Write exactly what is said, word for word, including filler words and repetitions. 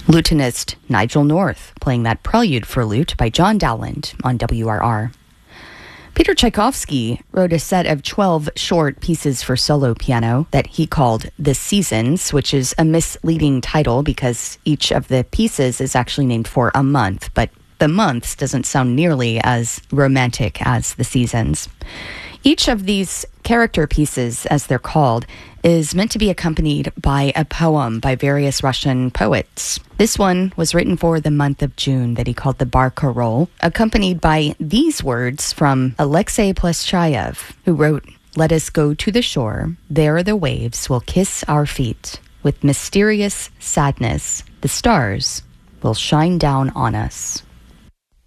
Lutenist Nigel North playing that Prelude for Lute by John Dowland on W R R. Peter Tchaikovsky wrote a set of twelve short pieces for solo piano that he called The Seasons, which is a misleading title because each of the pieces is actually named for a month, but the months doesn't sound nearly as romantic as the seasons. Each of these character pieces, as they're called, is meant to be accompanied by a poem by various Russian poets. This one was written for the month of June that he called the Barcarolle, accompanied by these words from Alexei Pleshchayev, who wrote, "Let us go to the shore, there the waves will kiss our feet. With mysterious sadness, the stars will shine down on us."